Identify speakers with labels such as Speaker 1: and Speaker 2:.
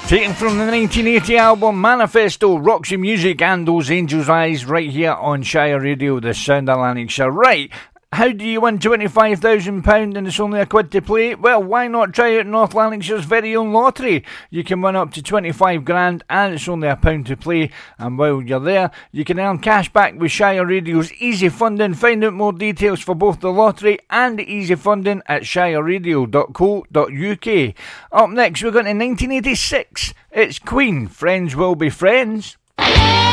Speaker 1: Taken from the 1980 album Manifesto, Roxy Music and Those Angels' Eyes, right here on Shire Radio, the sound of Lanarkshire. Right, how do you win £25,000 and it's only a quid to play? Well, why not try out North Lanarkshire's very own lottery? You can win up to 25 grand and it's only a pound to play. And while you're there, you can earn cash back with Shire Radio's Easy Funding. Find out more details for both the lottery and Easy Funding at shireradio.co.uk. Up next, we're going to 1986. It's Queen, Friends Will Be Friends.